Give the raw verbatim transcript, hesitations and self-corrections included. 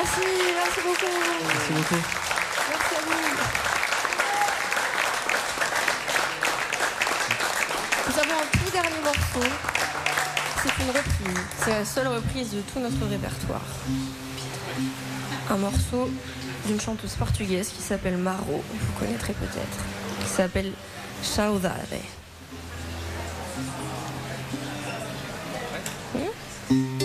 Merci, merci beaucoup. Merci beaucoup. Merci à vous. Nous avons un tout dernier morceau. C'est une reprise. C'est la seule reprise de tout notre répertoire. Un morceau d'une chanteuse portugaise qui s'appelle Maro, vous connaîtrez peut-être, qui s'appelle Saudade.